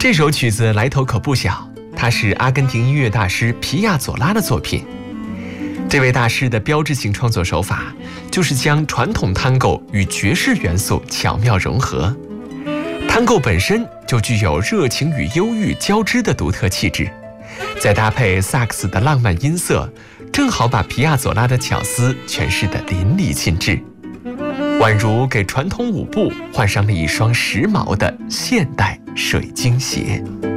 这首曲子来头可不小，它是阿根廷音乐大师皮亚佐拉的作品。这位大师的标志性创作手法就是将传统探戈与爵士元素巧妙融合。探戈本身就具有热情与忧郁交织的独特气质，再搭配萨克斯的浪漫音色，正好把皮亚佐拉的巧思诠释得淋漓尽致，宛如给传统舞步换上了一双时髦的现代水晶鞋。